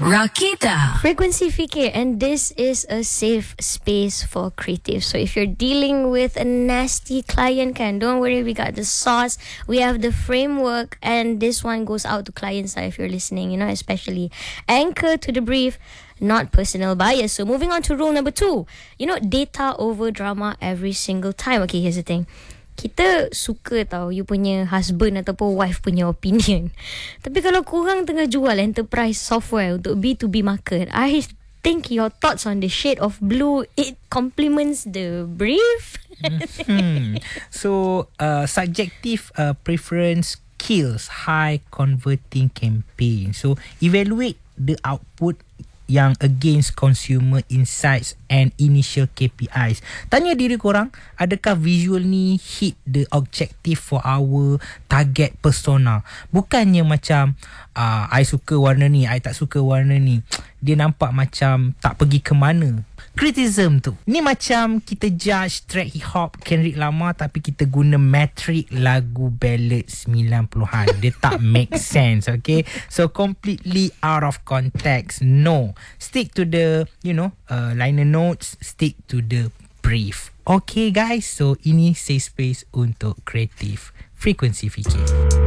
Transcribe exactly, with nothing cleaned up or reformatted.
Rakita. Frequency Fikir, and this is a safe space for creative. So if you're dealing with a nasty client, can don't worry, we got the sauce, we have the framework, and this one goes out to clients if you're listening, you know, especially anchor to the brief, not personal bias. So moving on to rule number two, you know, data over drama every single time. Okay, here's the thing. Kita suka tahu you punya husband ataupun wife punya opinion. Tapi kalau korang tengah jual enterprise software untuk B to B market, I think your thoughts on the shade of blue, it complements the brief. hmm. So, uh, subjective uh, preference kills high converting campaign. So, evaluate the output yang against consumer insights and initial K P Is. Tanya diri korang, adakah visual ni hit the objective for our target persona? Bukannya macam uh, I suka warna ni, I tak suka warna ni. Dia nampak macam tak pergi ke mana. Criticism tu, ni macam kita judge track hip hop Kendrick Lamar tapi kita guna metrik lagu ballad sembilan puluhan. Dia tak make sense. Okay, so completely out of context. No, stick to the, you know, uh, liner notes, stick to the brief. Okay guys, so ini safe space untuk kreatif. Frequency Fikir.